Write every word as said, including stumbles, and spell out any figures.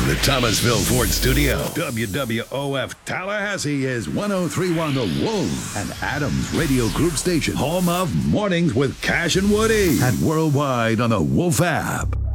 the Thomasville Ford Studio. W W O F Tallahassee is one oh three point one The Wolf, and Adams Radio Group Station, home of Mornings with Cash and Woody, and worldwide on the Wolf app.